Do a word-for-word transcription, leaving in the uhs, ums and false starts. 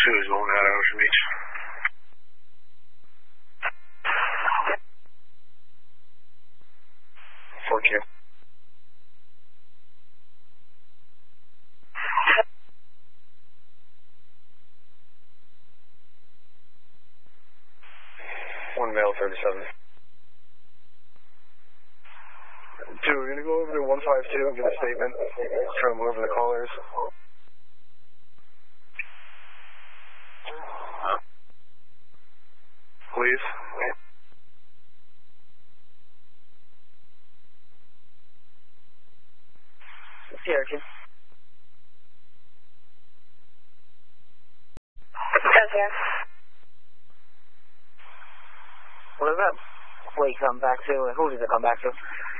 two is going out of Ocean Beach. four Q. One male, thirty-seven. Two, we're going to go over to one five two and get a statement from whoever the caller is. Please. Sierra two. Okay. What is that? Wait, come back to, who does it come back to?